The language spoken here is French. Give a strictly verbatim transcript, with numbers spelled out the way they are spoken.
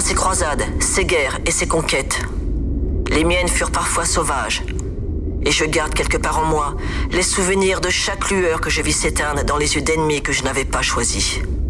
ses croisades, ses guerres et ses conquêtes. Les miennes furent parfois sauvages. Et je garde quelque part en moi les souvenirs de chaque lueur que je vis s'éteindre dans les yeux d'ennemis que je n'avais pas choisis.